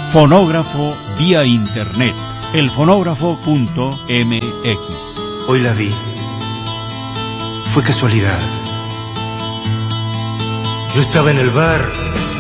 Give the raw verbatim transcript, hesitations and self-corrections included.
Fonógrafo vía internet, elfonógrafo punto m x. Hoy la vi. Fue casualidad. Yo estaba en el bar